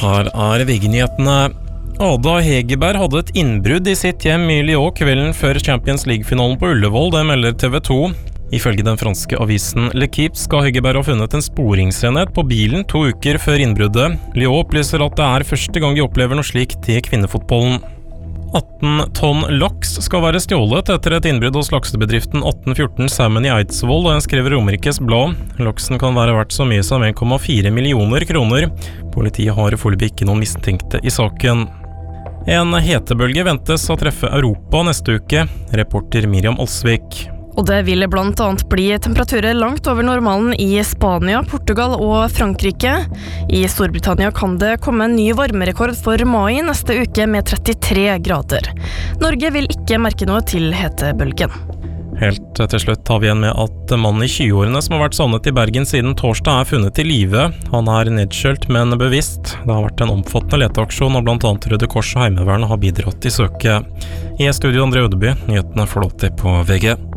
Her VG-nyhetene. Ada Hegerberg hadde et innbrudd i sitt hjem i Lyon kvelden før Champions League-finalen på Ullevål, det melder TV 2. Ifølge den franske avisen L'Equipe skal Hegerberg ha funnet en sporingsenhet på bilen 2 uker før innbruddet. Lyon opplyser at det er første gang de opplever noe slikt i kvinnefotballen. 18 tonn laks skal være stjålet etter et innbrudd hos laksebedriften 1814 Salmon i Eidsvoll, skriver Romerikes Blad. Laksen kan være verdt så mye som 1,4 millioner kroner. Politiet har foreløpig ikke noen mistenkte i saken. En hetebølge ventes å treffe Europa neste uke, reporter Miriam Alsvik. Og det vil blant annet bli temperaturer langt over normalen i Spania, Portugal og Frankrike. I Storbritannia kan det komme en ny varmerekord for mai neste uke med 33 grader. Norge vil ikke merke noe til hetebølgen. Helt til slutt tar vi igjen med at mannen i 20-årene som har vært savnet i Bergen siden torsdag funnet i live. Han nedskjølt, men bevisst. Det har vært en omfattende leteaksjon, og blant annet Røde Kors og Heimevernet har bidratt i søket. I studio André Ødeby, nyhetene får du alltid på VG.